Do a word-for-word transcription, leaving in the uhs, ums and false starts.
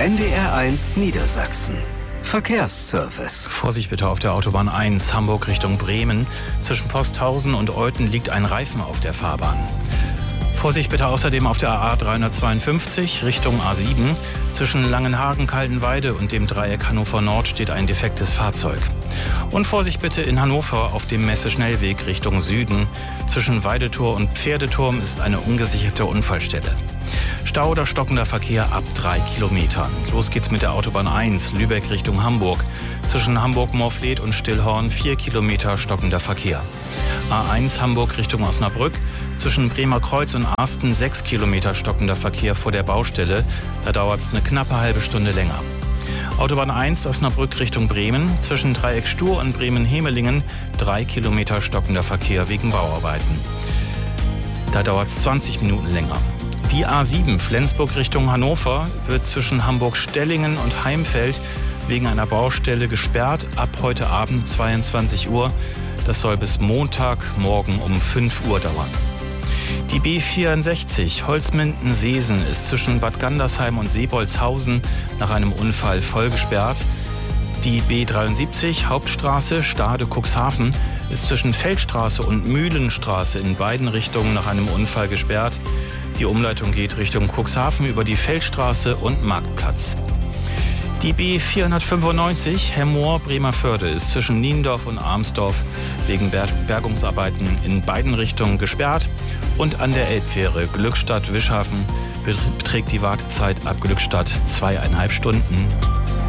N D R eins Niedersachsen. Verkehrsservice. Vorsicht bitte auf der Autobahn eins, Hamburg Richtung Bremen. Zwischen Posthausen und Olten liegt ein Reifen auf der Fahrbahn. Vorsicht bitte außerdem auf der A A dreihundertzweiundfünfzig Richtung A sieben. Zwischen Langenhagen, Kaltenweide und dem Dreieck Hannover Nord steht ein defektes Fahrzeug. Und Vorsicht bitte in Hannover auf dem Messe-Schnellweg Richtung Süden. Zwischen Weidetor und Pferdeturm ist eine ungesicherte Unfallstelle. Stau oder stockender Verkehr ab drei Kilometern. Los geht's mit der Autobahn eins, Lübeck Richtung Hamburg. Zwischen Hamburg-Morfleet und Stillhorn vier Kilometer stockender Verkehr. A eins Hamburg Richtung Osnabrück. Zwischen Bremer Kreuz und Arsten sechs Kilometer stockender Verkehr vor der Baustelle. Da dauert es eine knappe halbe Stunde länger. Autobahn eins Osnabrück Richtung Bremen. Zwischen Dreieck Stur und Bremen-Hemelingen drei Kilometer stockender Verkehr wegen Bauarbeiten. Da dauert es zwanzig Minuten länger. Die A sieben Flensburg Richtung Hannover wird zwischen Hamburg-Stellingen und Heimfeld wegen einer Baustelle gesperrt ab heute Abend zweiundzwanzig Uhr. Das soll bis Montagmorgen um fünf Uhr dauern. Die B vierundsechzig Holzminden-Seesen ist zwischen Bad Gandersheim und Seebolzhausen nach einem Unfall voll gesperrt. Die B dreiundsiebzig Hauptstraße Stade-Cuxhaven ist zwischen Feldstraße und Mühlenstraße in beiden Richtungen nach einem Unfall gesperrt. Die Umleitung geht Richtung Cuxhaven über die Feldstraße und Marktplatz. Die B vierhundertfünfundneunzig Hemmoor-Bremerförde ist zwischen Niendorf und Armsdorf wegen Bergungsarbeiten in beiden Richtungen gesperrt. Und an der Elbfähre Glückstadt-Wischhafen beträgt die Wartezeit ab Glückstadt zweieinhalb Stunden.